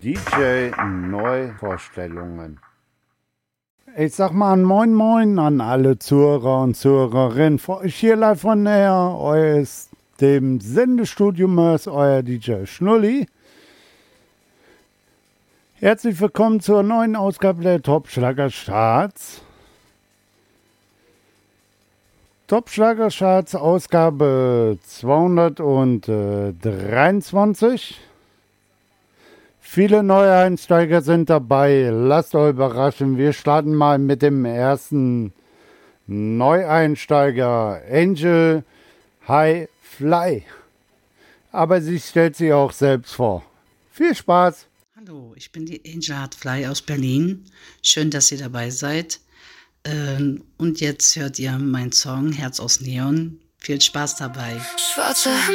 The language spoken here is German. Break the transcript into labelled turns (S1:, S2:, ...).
S1: DJ-Neuvorstellungen. Ich sag mal ein Moin Moin an alle Zuhörer und Zuhörerinnen. Für euch hier live von näher, aus dem Sendestudio Mörs, euer DJ Schnulli. Herzlich willkommen zur neuen Ausgabe der Top-Schlager-Charts. Top-Schlager-Charts, Ausgabe 223. Viele neue Einsteiger sind dabei. Lasst euch überraschen. Wir starten mal mit dem ersten Neueinsteiger, Angel Hi Fly. Aber sie stellt sich auch selbst vor. Viel Spaß!
S2: Hallo, ich bin die Angel Hi Fly aus Berlin. Schön, dass ihr dabei seid. Und jetzt hört ihr meinen Song Herz aus Neon. Viel Spaß dabei.
S3: Schwarze